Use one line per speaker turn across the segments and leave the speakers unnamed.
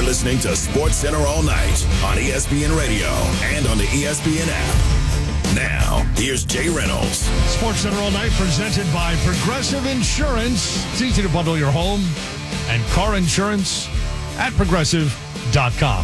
listening to SportsCenter All Night on ESPN Radio and on the ESPN app. Now, here's Jay Reynolds.
SportsCenter All Night presented by Progressive Insurance. It's easy to bundle your home and car insurance at Progressive.com.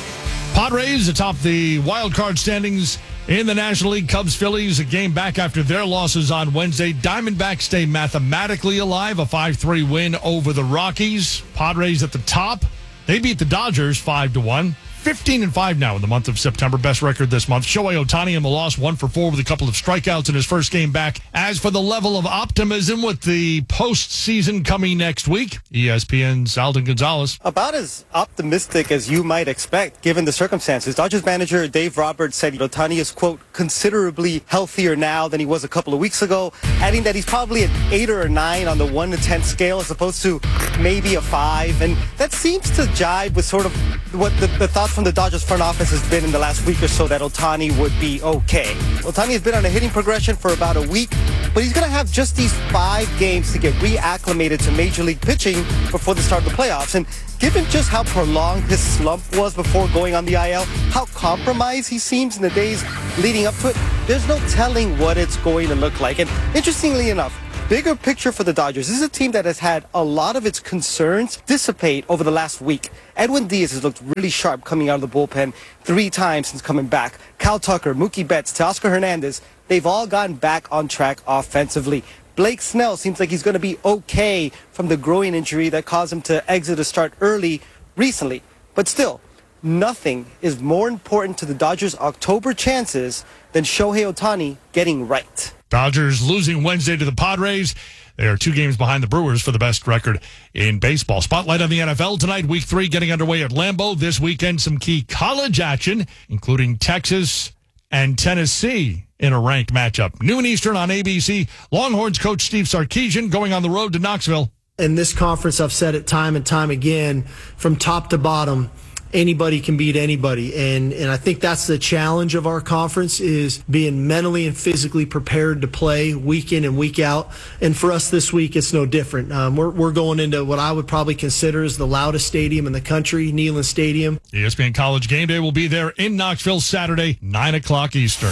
Padres atop the wild card standings in the National League. Cubs, Phillies, a game back after their losses on Wednesday. Diamondbacks stay mathematically alive, a 5-3 win over the Rockies. Padres at the top. They beat the Dodgers 5-1. 15-5 now in the month of September. Best record this month. Shohei Ohtani in the loss, 1-for-4 with a couple of strikeouts in his first game back. As for the level of optimism with the postseason coming next week, ESPN's Alden Gonzalez.
About as optimistic as you might expect, given the circumstances. Dodgers manager Dave Roberts said Ohtani is, quote, considerably healthier now than he was a couple of weeks ago, adding that he's probably an 8 or a 9 on the 1 to 10 scale as opposed to maybe a 5. And that seems to jibe with sort of what the thought from the Dodgers front office has been in the last week or so, that Ohtani would be okay. Ohtani has been on a hitting progression for about a week, but he's going to have just these 5 games to get reacclimated to Major League pitching before the start of the playoffs. And given just how prolonged his slump was before going on the IL, how compromised he seems in the days leading up to it, there's no telling what it's going to look like. And interestingly enough, bigger picture for the Dodgers. This is a team that has had a lot of its concerns dissipate over the last week. Edwin Diaz has looked really sharp coming out of the bullpen 3 times since coming back. Kyle Tucker, Mookie Betts, Teoscar Hernandez, they've all gotten back on track offensively. Blake Snell seems like he's going to be okay from the groin injury that caused him to exit a start early recently. But still, nothing is more important to the Dodgers' October chances than Shohei Ohtani getting right.
Dodgers losing Wednesday to the Padres. They are 2 games behind the Brewers for the best record in baseball. Spotlight on the NFL tonight. Week 3 getting underway at Lambeau. This weekend, some key college action, including Texas and Tennessee in a ranked matchup. Noon Eastern on ABC. Longhorns coach Steve Sarkisian going on the road to Knoxville.
In this conference, I've said it time and time again, from top to bottom, anybody can beat anybody. And I think that's the challenge of our conference, is being mentally and physically prepared to play week in and week out. And for us this week, it's no different. We're going into what I would probably consider is the loudest stadium in the country, Neyland Stadium.
ESPN College Game Day will be there in Knoxville Saturday, 9 o'clock Eastern.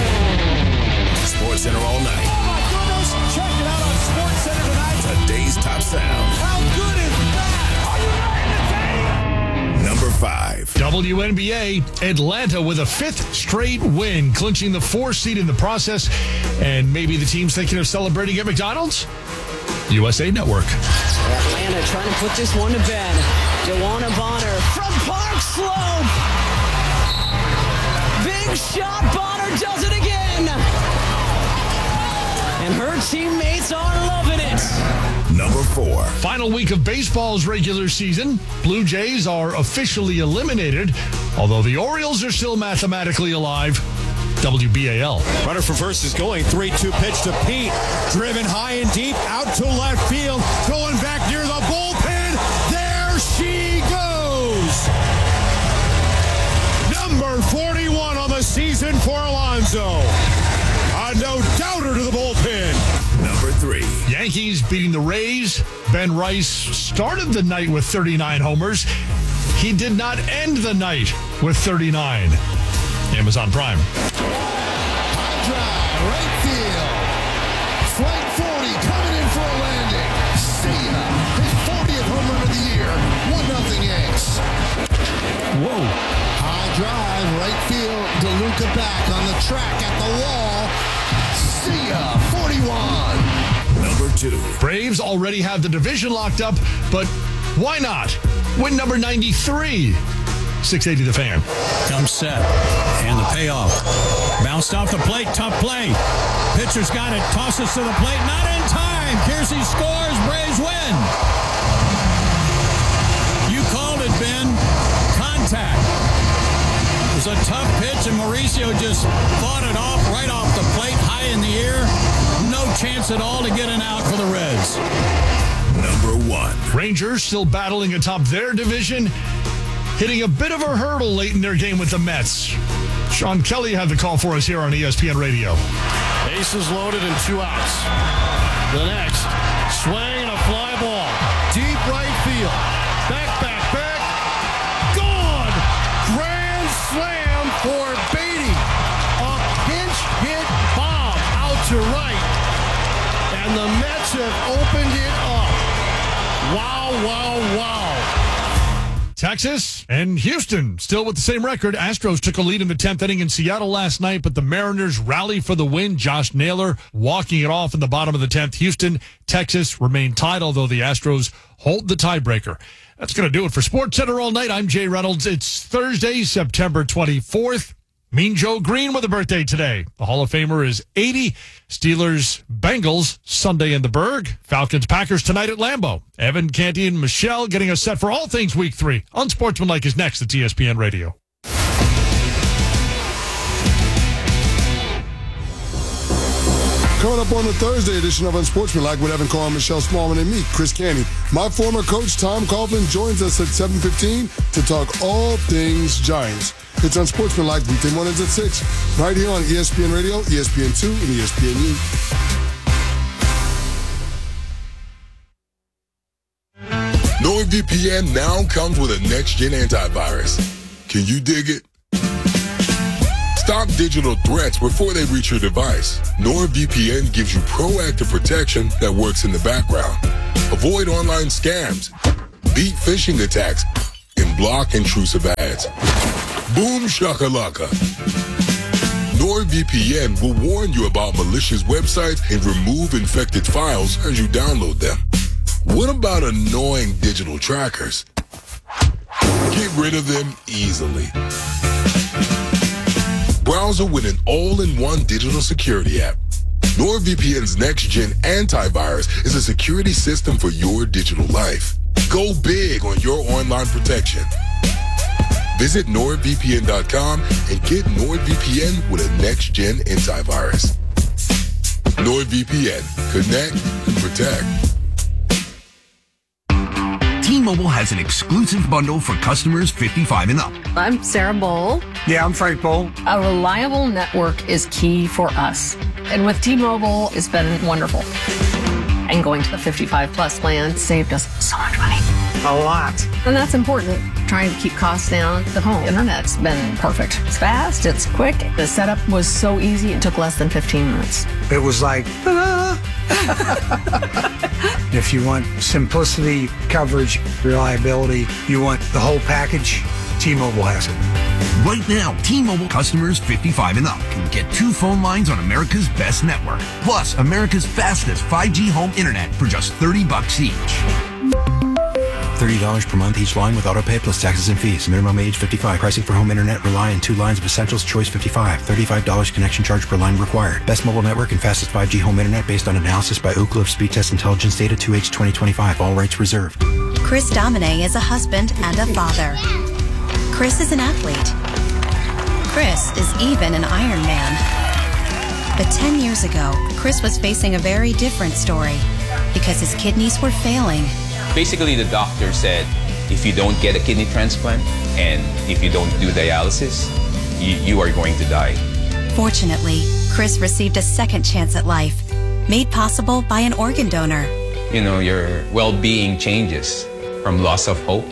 SportsCenter All Night.
Oh, my goodness. Check it out on SportsCenter tonight.
Today's top sound.
How good is that? Are you ready to take?
Number 5.
WNBA, Atlanta with a 5th straight win, clinching the 4 seed in the process. And maybe the team's thinking of celebrating at McDonald's? USA Network.
Atlanta trying to put this one to bed. DeWanna Bonner from Park Slope. Big shot. Bonner does it again. And her teammates are loving it.
Number 4.
Final week of baseball's regular season. Blue Jays are officially eliminated, although the Orioles are still mathematically alive. WBAL.
Runner for first is going. 3-2 pitch to Pete. Driven high and deep out to left field. Going back near the bullpen. There she goes. Number 41 on the season for Alonso. A no-doubter to the bullpen.
Number 3.
Yankees beating the Rays. Ben Rice started the night with 39 homers. He did not end the night with 39. Amazon Prime.
High drive, right field. Flight 40 coming in for a landing. See ya. His 40th home run of the year. 1-0 Yanks.
Whoa.
High drive, right field. DeLuca back on the track at the wall. See ya. 41.
Number 2.
Braves already have the division locked up, but why not? Win number 93. 680 The Fan.
Comes set. And the payoff. Bounced off the plate. Tough play. Pitcher's got it. Tosses to the plate. Not in time. Kiersey scores. Braves win. You called it, Ben. Contact. It was a tough pitch, and Mauricio just fought it off right off the plate, high in the air. No chance at all to get an out for the Reds.
Number 1.
Rangers still battling atop their division, hitting a bit of a hurdle late in their game with the Mets. Sean Kelly had the call for us here on ESPN Radio.
Bases loaded and 2 outs. The next, swing and a fly ball. Deep right field. Back. have opened it up. Wow, wow, wow.
Texas and Houston still with the same record. Astros took a lead in the 10th inning in Seattle last night, but the Mariners rally for the win. Josh Naylor walking it off in the bottom of the 10th. Houston, Texas remain tied, although the Astros hold the tiebreaker. That's going to do it for Sports Center all night. I'm Jay Reynolds. It's Thursday, September 24th. Mean Joe Green with a birthday today. The Hall of Famer is 80. Steelers, Bengals, Sunday in the Berg. Falcons, Packers tonight at Lambeau. Evan, Canty, and Michelle getting us set for all things Week 3. Unsportsmanlike is next at ESPN Radio.
Coming up on the Thursday edition of Unsportsmanlike with Evan Carr, Michelle Smallman, and me, Chris Canty. My former coach, Tom Coughlin, joins us at 7:15 to talk all things Giants. It's Unsportsmanlike, weekday mornings at 6, right here on ESPN Radio, ESPN2, and ESPNU.
NordVPN now comes with a next-gen antivirus. Can you dig it? Stop digital threats before they reach your device. NordVPN gives you proactive protection that works in the background. Avoid online scams, beat phishing attacks, and block intrusive ads. Boom shakalaka. NordVPN will warn you about malicious websites and remove infected files as you download them. What about annoying digital trackers? Get rid of them easily. Browser with an all-in-one digital security app. NordVPN's next-gen antivirus is a security system for your digital life. Go big on your online protection. Visit NordVPN.com and get NordVPN with a next-gen antivirus. NordVPN. Connect and protect.
T-Mobile has an exclusive bundle for customers 55 and up.
I'm Sarah Bowl.
Yeah, I'm Frank Bowl.
A reliable network is key for us. And with T-Mobile, it's been wonderful. And going to the 55 plus plan saved us so much money.
A lot.
And that's important. Trying to keep costs down. The home internet's been perfect. It's fast, it's quick. The setup was so easy, it took less than 15 minutes.
It was like, if you want simplicity, coverage, reliability, you want the whole package, T-Mobile has it.
Right now, T-Mobile customers 55 and up can get 2 phone lines on America's best network, plus America's fastest 5G home internet for just $30 each.
$30 per month each line with autopay plus taxes and fees. Minimum age 55. Pricing for home internet rely on 2 lines of essentials. Choice 55. $35 connection charge per line required. Best mobile network and fastest 5G home internet based on analysis by Ookla of Speed Test Intelligence data 2H 2025. All rights reserved.
Chris Domine is a husband and a father. Chris is an athlete. Chris is even an Iron Man. But 10 years ago, Chris was facing a very different story because his kidneys were failing.
Basically, the doctor said, if you don't get a kidney transplant and if you don't do dialysis, you are going to die.
Fortunately, Chris received a second chance at life, made possible by an organ donor.
You know, your well-being changes from loss of hope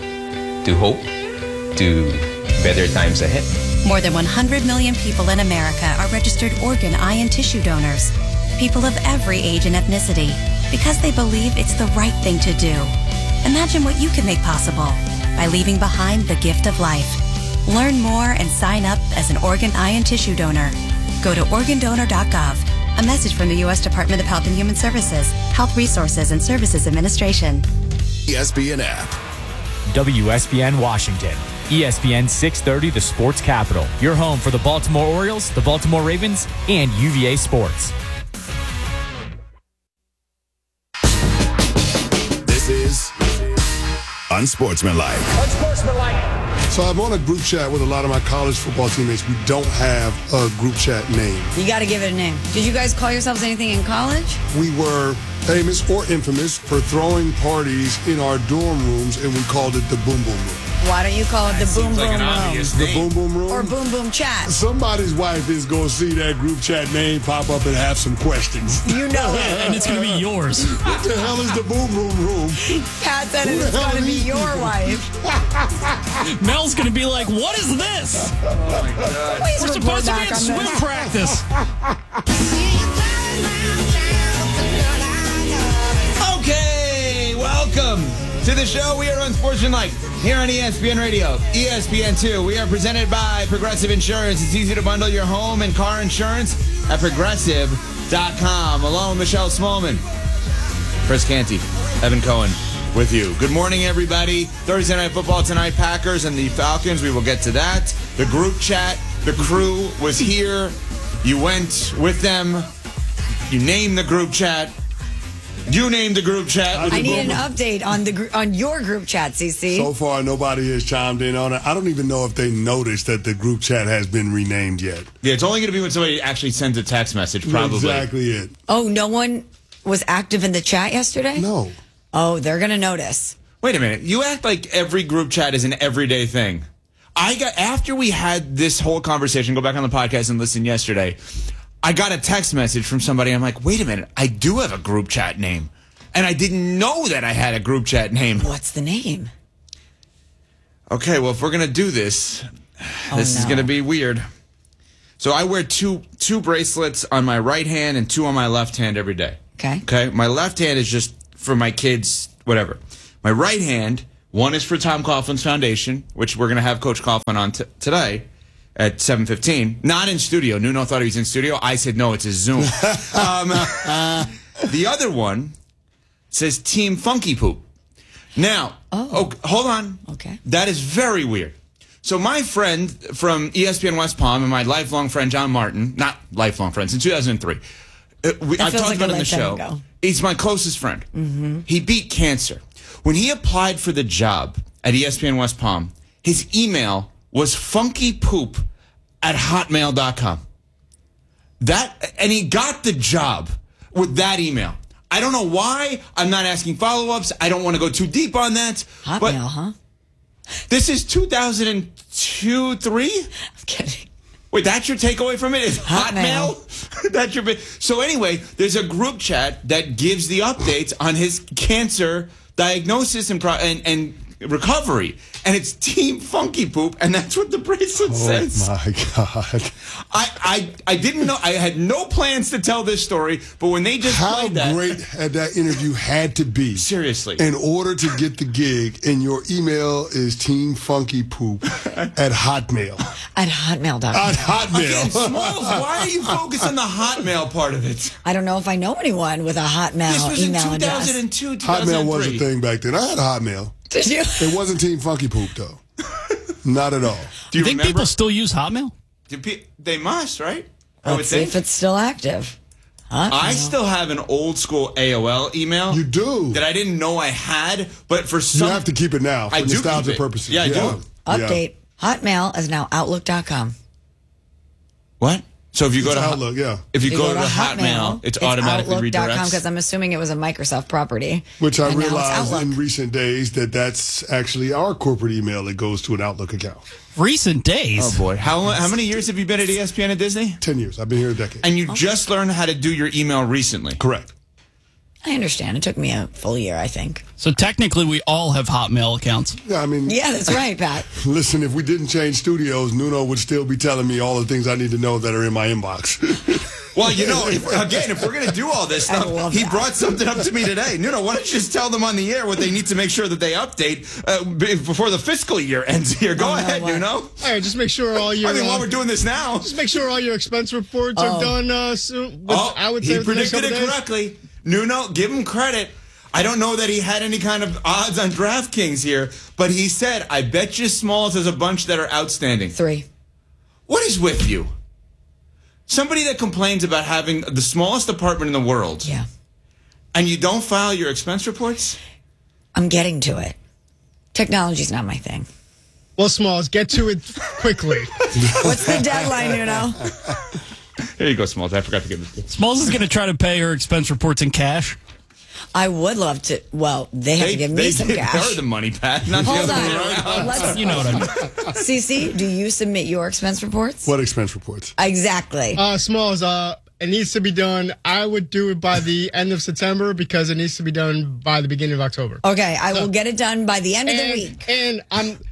to better times ahead.
More than 100 million people in America are registered organ, eye, and tissue donors. People of every age and ethnicity, because they believe it's the right thing to do. Imagine what you can make possible by leaving behind the gift of life. Learn more and sign up as an organ, eye, and tissue donor. Go to organdonor.gov. A message from the U.S. Department of Health and Human Services, Health Resources and Services Administration.
ESPN app.
WSBN Washington. ESPN 630, the sports capital. Your home for the Baltimore Orioles, the Baltimore Ravens, and UVA Sports.
This is Unsportsmanlike.
So I'm on a group chat with a lot of my college football teammates. We don't have a group chat name.
You got to give it a name. Did you guys call yourselves anything in college?
We were famous or infamous for throwing parties in our dorm rooms, and we called it the Boom Boom Room.
Why don't you call it the Boom Boom Room?
The Boom Boom Room?
Or Boom Boom Chat.
Somebody's wife is going to see that group chat name pop up and have some questions.
You know it.
And it's going to be yours.
What the hell is the Boom Boom Room?
Pat said it's going to be your wife.
Mel's going to be like, what is this?
Oh, my God. Please
We're supposed to be at swim practice.
Okay, welcome to the show. We are Unsportsmanlike here on ESPN Radio, ESPN2. We are presented by Progressive Insurance. It's easy to bundle your home and car insurance at Progressive.com. Along with Michelle Smallman, Chris Canty, Evan Cohen with you. Good morning, everybody. Thursday Night Football tonight, Packers and the Falcons. We will get to that. The group chat, the crew was here. You went with them. You named the group chat. You named the group chat.
I need an update on your group chat, CC.
So far, nobody has chimed in on it. I don't even know if they noticed that the group chat has been renamed yet.
Yeah, it's only going to be when somebody actually sends a text message, probably.
Exactly it.
Oh, no one was active in the chat yesterday?
No.
Oh, they're going to notice.
Wait a minute. You act like every group chat is an everyday thing. After we had this whole conversation, go back on the podcast and listen yesterday, I got a text message from somebody. I'm like, wait a minute. I do have a group chat name. And I didn't know that I had a group chat name.
What's the name?
Okay, well, if we're going to do this, this is going to be weird. So I wear two bracelets on my right hand and two on my left hand every day. Okay. My left hand is just for my kids, whatever. My right hand, one is for Tom Coughlin's Foundation, which we're going to have Coach Coughlin on today at 7:15. Not in studio. Nuno thought he was in studio. I said, no, it's a Zoom. The other one says Team Funky Poop. Now, hold on.
Okay.
That is very weird. So my friend from ESPN West Palm and my lifelong friend John Martin, not lifelong friend, since 2003. I've talked about it on the show. He's my closest friend.
Mm-hmm.
He beat cancer. When he applied for the job at ESPN West Palm, his email was funkypoop@hotmail.com. And he got the job with that email. I don't know why. I'm not asking follow-ups. I don't want to go too deep on that.
Hotmail, huh?
This is 2002, 3?
I'm kidding.
Wait, that's your takeaway from it? Is Hotmail? That's your So anyway, there's a group chat that gives the updates on his cancer diagnosis and recovery. And it's Team Funky Poop, and that's what the bracelet says.
Oh, my God.
I didn't know. I had no plans to tell this story, but when they just played that.
How great had that interview had to be?
Seriously.
In order to get the gig, and your email is Team Funky Poop at Hotmail.
At Hotmail.com.
At Hotmail.
Again, Smalls, why are you focused on the Hotmail part of it?
I don't know if I know anyone with a Hotmail
this was
email
in 2002,
address.
Hotmail was a thing back then. I had a Hotmail.
Did you?
It wasn't Team Funky Poop, though. Not at all.
Do you think people still use Hotmail?
They must, right?
Let's see if it's still active.
I still have an old school AOL email.
You do?
That I didn't know I had, but for some...
You have to keep it now for nostalgia purposes.
Yeah, I do.
Update. Hotmail is now Outlook.com.
What? So if you go to
Outlook,
if you go to Hotmail, it's automatically redirects.
Because I'm assuming it was a Microsoft property.
Which I realized in recent days that's actually our corporate email that goes to an Outlook account.
Recent days?
Oh, boy. How many years have you been at ESPN and Disney?
10 years. I've been here a decade.
And you just learned how to do your email recently?
Correct.
I understand. It took me a full year, I think.
So technically, we all have Hotmail accounts.
Yeah, I mean...
Yeah, that's right, Pat.
Listen, if we didn't change studios, Nuno would still be telling me all the things I need to know that are in my inbox.
Well, if we're going to do all this stuff, he brought something up to me today. Nuno, why don't you just tell them on the air what they need to make sure that they update before the fiscal year ends here? Go ahead, Nuno.
All right, just make sure all your...
while we're doing this now.
Just make sure all your expense reports are done soon. I would say
he predicted it correctly. Nuno, give him credit. I don't know that he had any kind of odds on DraftKings here, but he said, I bet you Smalls has a bunch that are outstanding.
3.
What is with you? Somebody that complains about having the smallest apartment in the world.
Yeah.
And you don't file your expense reports?
I'm getting to it. Technology's not my thing.
Well, Smalls, get to it quickly.
What's the deadline, Nuno?
Here you go, Smalls. I forgot to give this.
Smalls is going to try to pay her expense reports in cash.
I would love to. Well, they have to give me some cash.
They give her the money, Pat. Not
Hold
the other
on.
way around.
Let's,
you know what I mean.
CC, do you submit your expense reports?
What expense reports?
Exactly.
Smalls, it needs to be done. I would do it by the end of September because it needs to be done by the beginning of October.
Okay, I will get it done by the end of the week.
And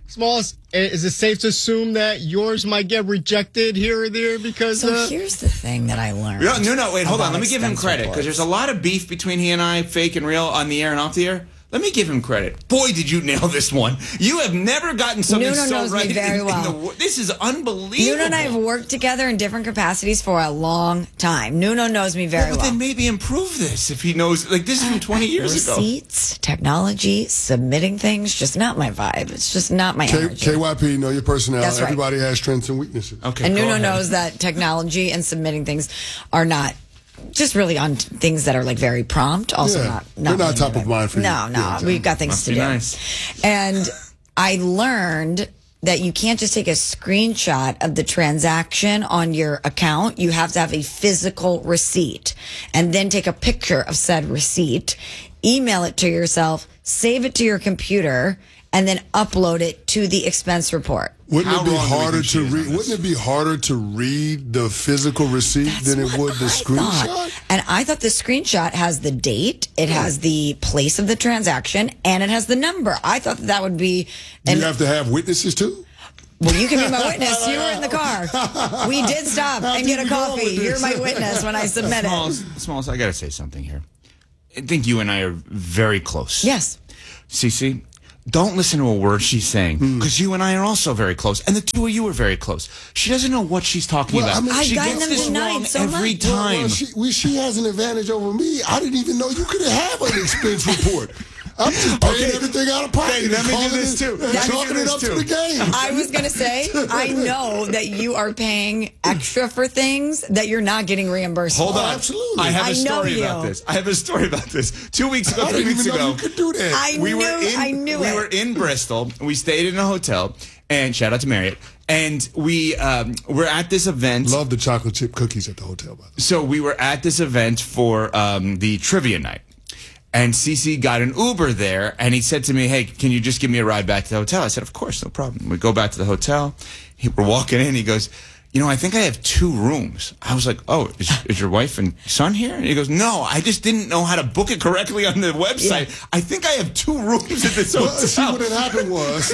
Smalls, is it safe to assume that yours might get rejected here or there because...
So here's the thing that I learned.
No, wait, hold on. Let me give him credit, because there's a lot of beef between he and I, fake and real, on the air and off the air. Let me give him credit. Boy, did you nail this one. You have never gotten something
Nuno
so
knows
right
me very well.
This is unbelievable.
Nuno and I have worked together in different capacities for a long time. Nuno knows me very well.
Then maybe improve this if he knows. Like, this is from 20 years ago.
Receipts, technology, submitting things, just not my vibe. It's just not my energy.
KYP, know your personality.
That's right.
Everybody has strengths and weaknesses.
Okay,
and Nuno knows that technology and submitting things are not just really on things that are like very prompt. Also, not
they're not top of mind for you.
No, we've got things to do.
Nice.
And I learned that you can't just take a screenshot of the transaction on your account. You have to have a physical receipt and then take a picture of said receipt, email it to yourself, save it to your computer, and then upload it to the expense report.
Wouldn't it be harder to read? Wouldn't it be harder to read the physical receipt than it would the screenshot?
And I thought the screenshot has the date, it has the place of the transaction, and it has the number. I thought that would be.
Do you have to have witnesses too?
Well, you can be my witness. You were in the car. We did stop and get a coffee. You're my witness when I submit it.
Smalls, I got to say something here. I think you and I are very close.
Yes.
Cece, don't listen to a word she's saying, because you and I are also very close, and the two of you are very close. She doesn't know what she's talking about.
I mean,
she
I've gotten
gets
them
this
denied
wrong
so
every
much.
time.
She has an advantage over me. I didn't even know you could have an expense report. I'm just paying everything out of pocket.
Let me do this too.
Chalking it up to the game.
I was going to say, I know that you are paying extra for things that you're not getting reimbursed
Hold
for.
on.
Absolutely.
I have a
know
story
you.
about this. I have a story about this. 2 weeks ago,
I
3
didn't
weeks
even know
ago.
you could do that.
I knew
We
it.
were in Bristol. We stayed in a hotel, and shout out to Marriott. And we were at this event.
Love the chocolate chip cookies at the hotel, by the way.
So we were at this event for the trivia night. And Cece got an Uber there, and he said to me, "Hey, can you just give me a ride back to the hotel?" I said, "Of course, no problem." We go back to the hotel. We're walking in. He goes, "You know, I think I have 2 rooms." I was like, "Oh, is your wife and son here?" And he goes, "No, I just didn't know how to book it correctly on the website. Yeah. I think I have 2 rooms at this hotel."
See, what had happened was...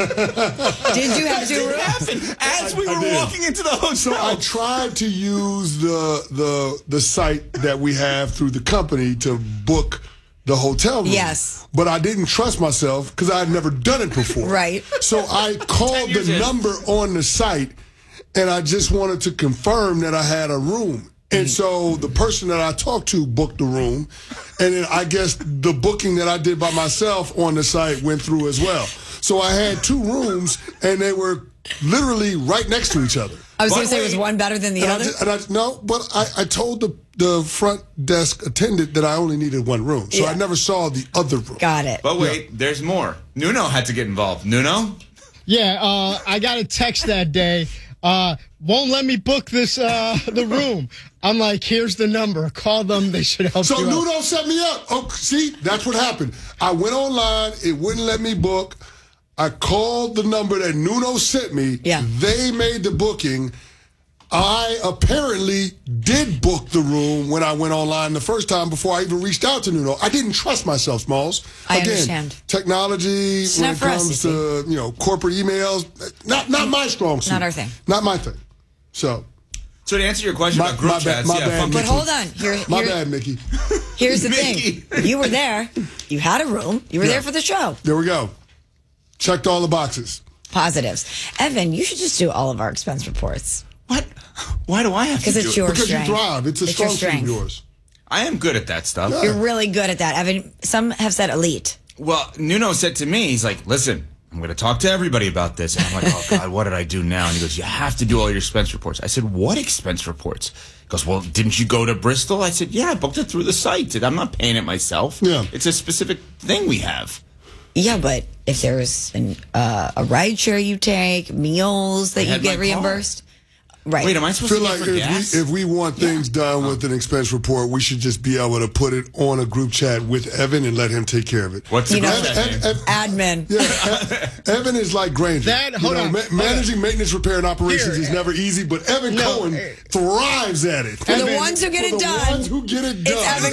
Did you have 2 rooms?
As we were walking into the hotel.
So I tried to use the site that we have through the company to book the hotel room.
Yes.
But I didn't trust myself because I had never done it before.
Right.
So I called the number on the site, and I just wanted to confirm that I had a room. And so the person that I talked to booked the room, and then I guess the booking that I did by myself on the site went through as well. So I had 2 rooms, and they were literally right next to each other.
I was going to say, was one better than the other?
No, but I told the front desk attendant that I only needed 1 room. So I never saw the other room.
Got it.
But wait, there's more. Nuno had to get involved. Nuno?
Yeah, I got a text that day. Won't let me book this the room. I'm like, here's the number. Call them. They should help you out.
So Nuno set me up. Oh, see, that's what happened. I went online. It wouldn't let me book. I called the number that Nuno sent me.
Yeah.
They made the booking. I apparently did book the room when I went online the first time before I even reached out to Nuno. I didn't trust myself, Smalls.
I understand.
Technology, when it comes to corporate emails, not my strong suit.
Not our thing.
Not my thing. So
to answer your question about group chats,
bad,
but hold on.
My bad, Mickey.
Here's the thing. You were there. You had a room. You were there for the show.
There we go. Checked all the boxes.
Positives. Evan, you should just do all of our expense reports.
What? Why do I have to do it?
Because it's your strength.
Because you thrive. It's a strong suit of yours.
I am good at that stuff.
Yeah. You're really good at that, Evan. Some have said elite.
Well, Nuno said to me, he's like, "Listen, I'm going to talk to everybody about this." And I'm like, "Oh, God, what did I do now?" And he goes, "You have to do all your expense reports." I said, "What expense reports?" He goes, "Well, didn't you go to Bristol?" I said, "Yeah, I booked it through the site. I'm not paying it myself.
Yeah.
It's a specific thing we have."
Yeah, but if there's a ride share you take, meals that you get reimbursed. Right.
Wait, am I supposed
feel
to
like
get for gas?
if we want things done with an expense report, we should just be able to put it on a group chat with Evan and let him take care of it.
What's the group chat
admin?
Yeah, Evan is like Granger.
Hold on.
Managing maintenance, repair, and operations is never easy, but Evan Cohen thrives at it.
For the ones who get it done,
the ones who get it done.
it's Evan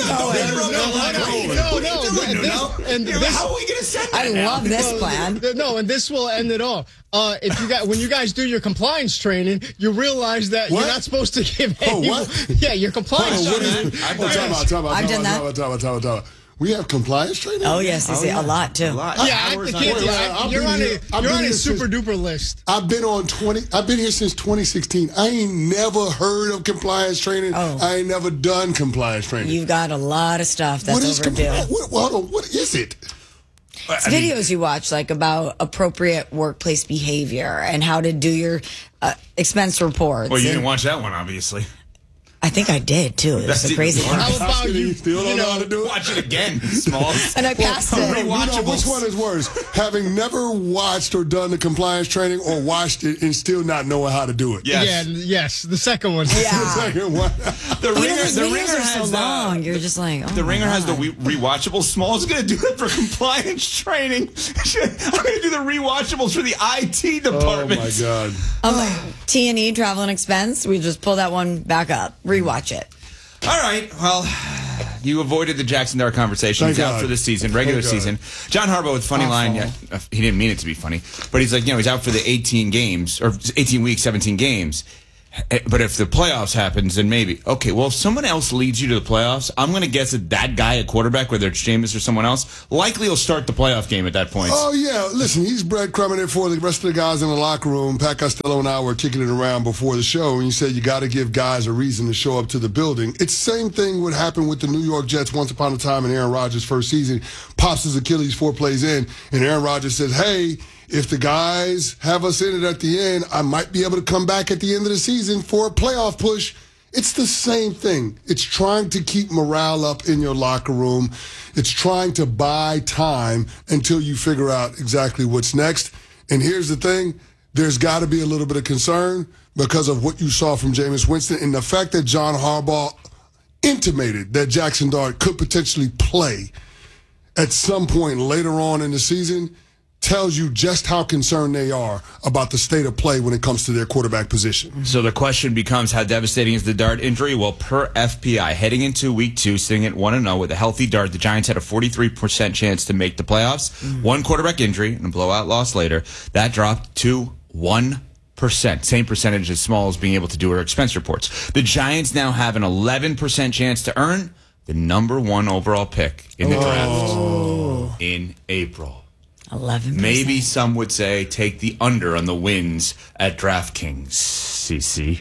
Cohen.
How are we going to send that?
I love this plan.
No, and this will end it all. When you guys do your compliance training, you realize that you're not supposed to give any. Yeah, your compliance training.
I've done that.
We have compliance training?
Oh, yes, a lot, too.
You're on a super duper list.
I've been here since 2016. I ain't never heard of compliance training. I ain't never done compliance training.
You've got a lot of stuff that's overdue.
What is it?
It's videos you watch, like about appropriate workplace behavior and how to do your expense reports.
Well, you didn't watch that one, obviously.
I think I did, too. It was a crazy one.
How about you
still don't know how to do it?
Watch it again, Smalls.
And I passed it.
Which one is worse? Having never watched or done the compliance training or watched it and still not knowing how to do it?
Yes.
Yeah, yes. The second one.
Yeah.
The second one.
The Ringer
has so long. You're just like,
the Ringer has the rewatchables. Smalls going to do it for compliance training. I'm going to do the rewatchables for the IT department.
Oh, my God.
T&E, travel and expense. We just pull that one back up. Rewatch it.
All right. Well, you avoided the Jackson Dart conversation. He's out for the season, regular season. John Harbaugh with funny line. Yeah, he didn't mean it to be funny, but he's like, he's out for the 18 games or 18 weeks, 17 games. But if the playoffs happens, then maybe. Okay, well, if someone else leads you to the playoffs, I'm going to guess that guy at quarterback, whether it's Jameis or someone else, likely will start the playoff game at that point.
Oh, yeah. Listen, he's breadcrumbing it for the rest of the guys in the locker room. Pat Costello and I were kicking it around before the show, and you said you got to give guys a reason to show up to the building. It's the same thing would happen with the New York Jets once upon a time in Aaron Rodgers' first season. Pops his Achilles 4 plays in, and Aaron Rodgers says, hey, if the guys have us in it at the end, I might be able to come back at the end of the season for a playoff push. It's the same thing. It's trying to keep morale up in your locker room. It's trying to buy time until you figure out exactly what's next. And here's the thing. There's got to be a little bit of concern because of what you saw from Jameis Winston and the fact that John Harbaugh intimated that Jackson Dart could potentially play at some point later on in the season tells you just how concerned they are about the state of play when it comes to their quarterback position.
So the question becomes, how devastating is the Dart injury? Well, per FPI, heading into week 2, sitting at 1-0 with a healthy Dart, the Giants had a 43% chance to make the playoffs. One quarterback injury and a blowout loss later, that dropped to 1%. Same percentage as Smalls being able to do her expense reports. The Giants now have an 11% chance to earn the number 1 overall pick in the draft in April.
11%.
Maybe some would say take the under on the wins at DraftKings, CC.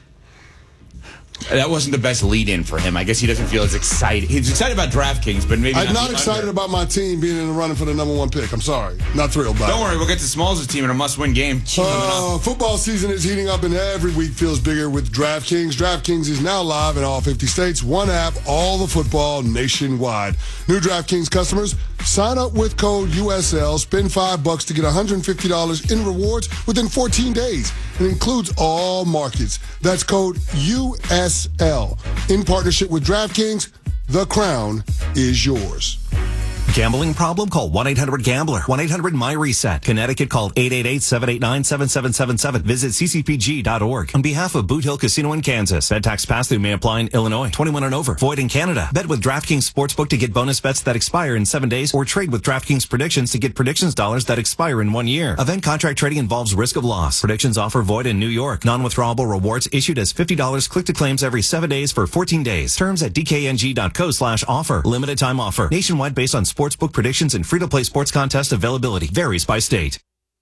That wasn't the best lead-in for him. I guess he doesn't feel as excited. He's excited about DraftKings, but maybe
I'm not excited about my team being in the running for the number 1 pick. I'm sorry. Not thrilled by it.
Don't worry. We'll get to Smalls' team in a must-win game.
Football season is heating up, and every week feels bigger with DraftKings. DraftKings is now live in all 50 states. One app, all the football nationwide. New DraftKings customers, sign up with code USL. Spend $5 to get $150 in rewards within 14 days. It includes all markets. That's code USL. In partnership with DraftKings, the crown is yours.
Gambling problem? Call 1-800-GAMBLER. 1-800-MY-RESET. Connecticut, call 888-789-7777. Visit ccpg.org. On behalf of Boot Hill Casino in Kansas, bet tax pass-through may apply in Illinois. 21 and over. Void in Canada. Bet with DraftKings Sportsbook to get bonus bets that expire in 7 days, or trade with DraftKings Predictions to get predictions dollars that expire in 1 year. Event contract trading involves risk of loss. Predictions offer void in New York. Non-withdrawable rewards issued as $50 click to claims every 7 days for 14 days. Terms at dkng.co/offer. Limited time offer. Nationwide based on sportsbook predictions and free-to-play sports contest availability. Varies by state.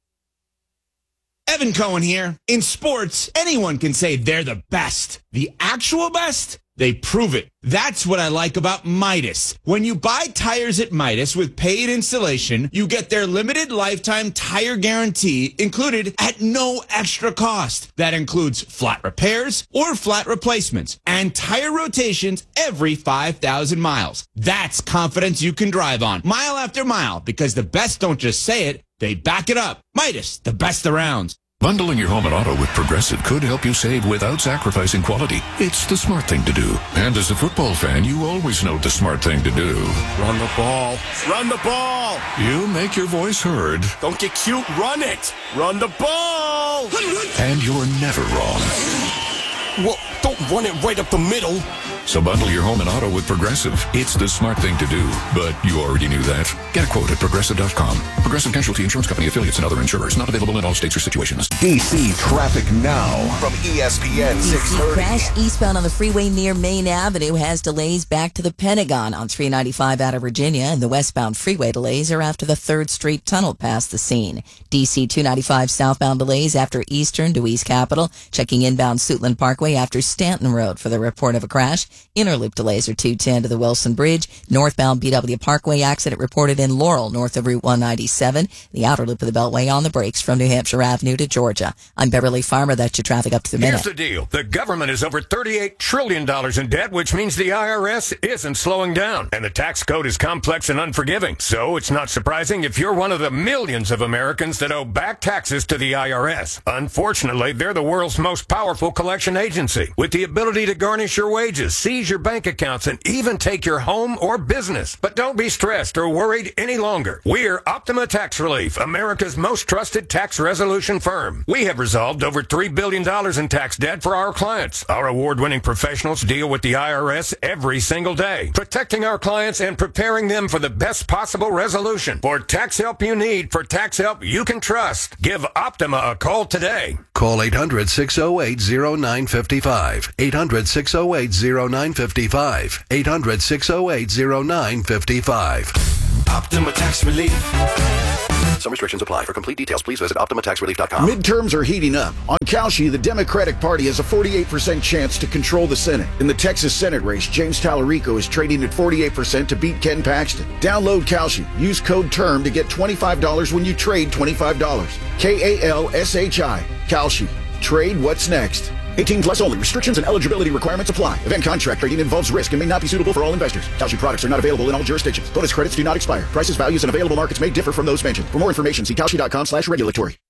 Evan Cohen here. In sports, anyone can say they're the best. The actual best? They prove it. That's what I like about Midas. When you buy tires at Midas with paid installation, you get their limited lifetime tire guarantee included at no extra cost. That includes flat repairs or flat replacements and tire rotations every 5,000 miles. That's confidence you can drive on mile after mile, because the best don't just say it, they back it up. Midas, the best around.
Bundling your home and auto with Progressive could help you save without sacrificing quality. It's the smart thing to do. And as a football fan, you always know the smart thing to do.
Run the ball. Run the ball.
You make your voice heard.
Don't get cute. Run it. Run the ball.
And you're never wrong.
Well, don't run it right up the middle.
So bundle your home and auto with Progressive. It's the smart thing to do. But you already knew that. Get a quote at Progressive.com. Progressive Casualty Insurance Company, affiliates, and other insurers. Not available in all states or situations.
DC traffic now from ESPN 630.
Crash eastbound on the freeway near Main Avenue has delays back to the Pentagon on 395 out of Virginia, and the westbound freeway delays are after the 3rd Street Tunnel past the scene. DC 295 southbound delays after Eastern to East Capitol. Checking inbound Suitland Parkway after Stanton Road for the report of a crash. Inner loop delays are 210 to the Wilson Bridge. Northbound BW Parkway accident reported in Laurel north of Route 197. The outer loop of the Beltway on the brakes from New Hampshire Avenue to Georgia. I'm Beverly Farmer. That's your traffic up to the minute.
Here's the deal. The government is over $38 trillion in debt, which means the IRS isn't slowing down. And the tax code is complex and unforgiving. So it's not surprising if you're one of the millions of Americans that owe back taxes to the IRS. Unfortunately, they're the world's most powerful collection agency with the ability to garnish your wages, seize your bank accounts, and even take your home or business. But don't be stressed or worried any longer. We're Optima Tax Relief, America's most trusted tax resolution firm. We have resolved over $3 billion in tax debt for our clients. Our award-winning professionals deal with the IRS every single day, protecting our clients and preparing them for the best possible resolution. For tax help you need, for tax help you can trust, give Optima a call today.
Call 800-608-0955. 800-608-0955. 800-608-0955.
Optima Tax Relief.
Some restrictions apply. For complete details, please visit OptimaTaxRelief.com.
Midterms are heating up. On Kalshi, the Democratic Party has a 48% chance to control the Senate. In the Texas Senate race, James Tallarico is trading at 48% to beat Ken Paxton. Download Kalshi. Use code TERM to get $25 when you trade $25. KALSHI. Kalshi. Trade what's next. 18 plus only. Restrictions and eligibility requirements apply. Event contract trading involves risk and may not be suitable for all investors. Kalshi products are not available in all jurisdictions. Bonus credits do not expire. Prices, values, and available markets may differ from those mentioned. For more information, see Kalshi.com/regulatory.